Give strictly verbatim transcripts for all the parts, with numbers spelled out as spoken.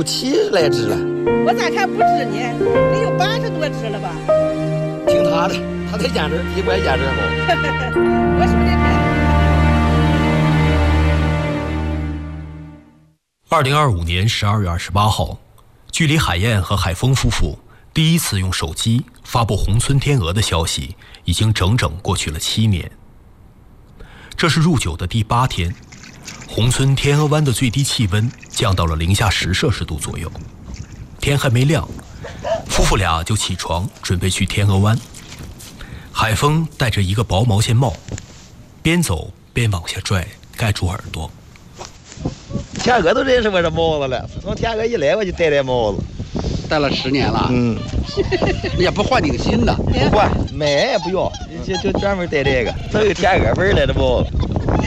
六七来只了。 我咋看不止呢？得有八十多只了吧？ 听他的，他在养殖，比我养殖好。 我说的二零二五年十二月二十八号，距离海燕和海峰夫妇第一次用手机发布宏村天鹅的消息，已经整整过去了七年。这是入九的第八天，宏村天鹅湾的最低气温降到了零下十摄氏度左右。天还没亮，夫妇俩就起床准备去天鹅湾。海峰戴着一个薄毛线帽，边走边往下拽，盖住耳朵。 天鹅都认识我这帽子了，从天鹅一来我就戴这帽子， 戴了十年了。 嗯， 也不换顶新的， 不换，买也不要，就就专门戴这个，都有天鹅味儿了这帽子。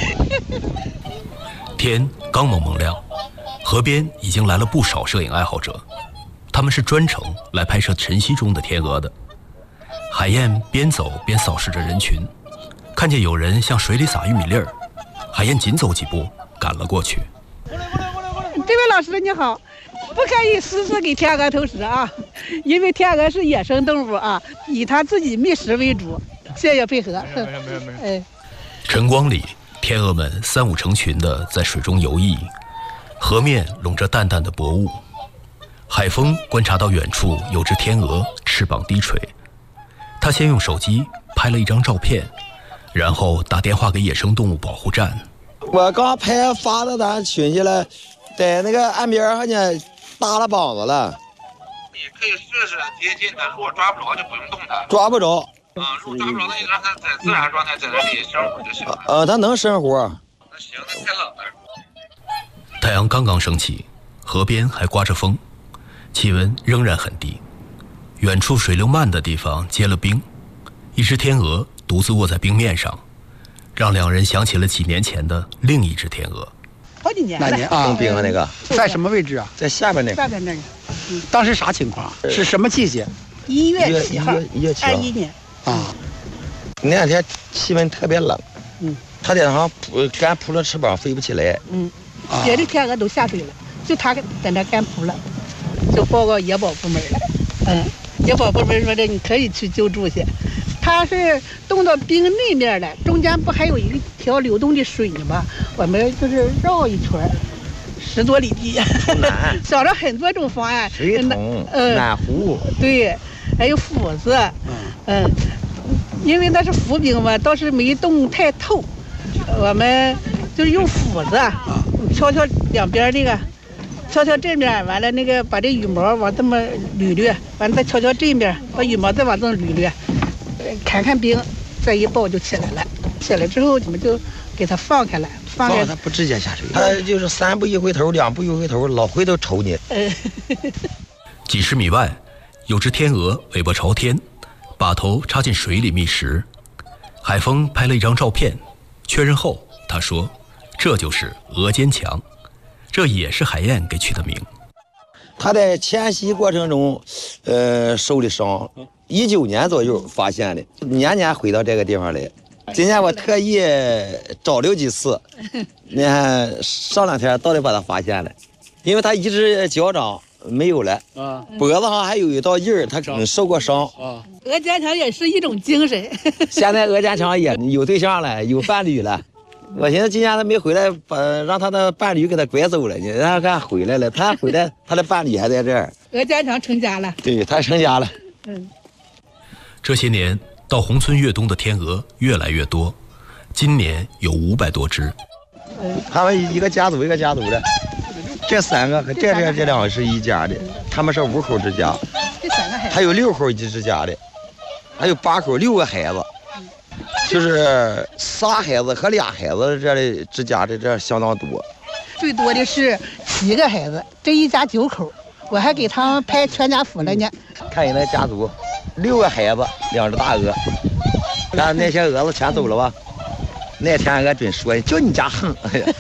天刚蒙蒙亮，河边已经来了不少摄影爱好者，他们是专程来拍摄晨曦中的天鹅的。海燕边走边扫视着人群，看见有人向水里撒玉米粒儿，海燕紧走几步赶了过去。 这位老师你好，不可以私自给天鹅投食啊，因为天鹅是野生动物啊，以它自己觅食为主。谢谢配合。没事没事没事。哎， 晨光里，天鹅们三五成群地在水中游弋，河面笼着淡淡的薄雾。海峰观察到远处有只天鹅翅膀低垂，他先用手机拍了一张照片，然后打电话给野生动物保护站。 我刚拍发到咱群去了，在那个岸边好像搭了膀子了。 你可以试试接近它，如果抓不着就不用动它。 抓不着。 啊，如果抓不着，那就让它在自然状态在那里生活就行了。 呃，它能生活。 那行，那太冷了。 太阳刚刚升起，河边还刮着风，气温仍然很低。远处水流慢的地方结了冰，一只天鹅独自卧在冰面上，让两人想起了几年前的另一只天鹅。 好几年了。 哪年啊？ 冻冰上那个， 在什么位置啊？ 在下边那个。 下边那个。 嗯，当时啥情况？是什么季节？ 一月七号， 一月七号。 二一年。 啊。 那两天气温特别冷， 嗯， 它在上扑干扑了翅膀飞不起来， 嗯，别的天鹅都下水了，就它在那干扑了，就报告野保部门了，嗯，野保部门说的你可以去救助去，它是冻到冰那面了，中间不还有一条流动的水吗？我们就是绕一圈，十多里地，想了很多种方案， 水桶、呃、暖壶， 对，还有斧子，嗯。因为那是浮冰嘛，倒是没冻太透，我们就是用斧子敲敲两边那个，敲敲这面，完了那个把这羽毛往这么捋捋，完了再敲敲这面，把羽毛再往这么捋捋，砍砍冰，再一抱就起来了。起来之后，我们就给它放开了，放开它不直接下水，它就是三步一回头，两步一回头，老回头瞅你。 几十米外，有只天鹅尾巴朝天，把头插进水里觅食。海峰拍了一张照片，确认后他说这就是鹅坚强，这也是海燕给取的名。 他在迁徙过程中呃受的伤，一九年左右发现的，年年回到这个地方来。今年我特意找了几次，你看上两天到底把它发现了，因为它一只脚掌没有了，啊，脖子上还有一道印儿，他受过伤。啊， 鹅坚强也是一种精神。 现在鹅坚强也有对象了，有伴侣了。我寻思今年他没回来，把让他的伴侣给他拐走了，你让他看回来了，他回来，他的伴侣还在这儿。 鹅坚强成家了。对， 他成家了。 嗯。 这些年到宏村越冬的天鹅越来越多，今年有五百多只。 嗯，他们一个家族一个家族的。这三个和这这这两个是一家的，他们是五口之家，还有六口一之家的，还有八口六个孩子，就是仨孩子和俩孩子这里之家的这相当多。 最多的是七个孩子，这一家九口，我还给他们拍全家福了呢。 看人那家族，六个孩子，两只大鹅，但那些鹅子全走了吧？那天俺准说，就你家横，哎呀，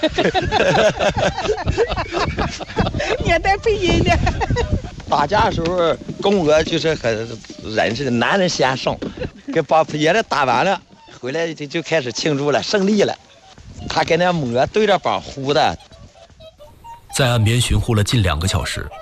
你还带配音的。 打架的时候，公鹅就是和人似的，男人先上，给把别的打完了，回来就就开始庆祝了，胜利了。他跟那鹅对着膀呼的。 在岸边巡护了近两个小时，